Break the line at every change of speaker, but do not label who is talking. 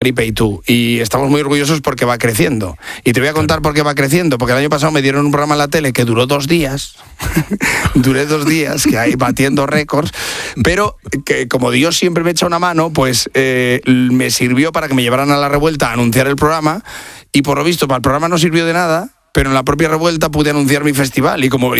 Gripe y tú, y estamos muy orgullosos porque va creciendo. Y te voy a contar por qué va creciendo, porque el año pasado me dieron un programa en la tele que duró 2 días, duré 2 días, que ahí batiendo récords, pero que como Dios siempre me echa una mano, pues me sirvió para que me llevaran a La Revuelta a anunciar el programa, y por lo visto para el programa no sirvió de nada, pero en la propia Revuelta pude anunciar mi festival, y como